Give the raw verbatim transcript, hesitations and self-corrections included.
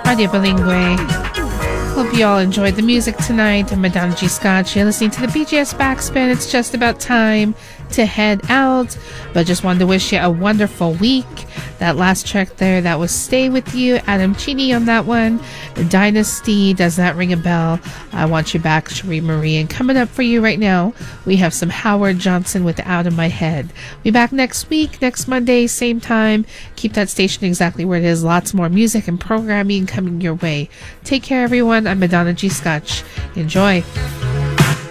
Radio Bilingue. Hope you all enjoyed the music tonight. I'm Madonna G. Scotch. You're listening to the B G S Backspin. It's just about time to head out, but just wanted to wish you a wonderful week. That last track there, that was Stay With You, Adam Cheney on that one. Dynasty, does that ring a bell? I Want You Back, Cherie Marie. And coming up for you right now, we have some Howard Johnson with Out of My Head. Be back next week, next Monday, same time. Keep that station exactly where it is. Lots more music and programming coming your way. Take care, everyone. I'm Madonna G. Scotch. Enjoy.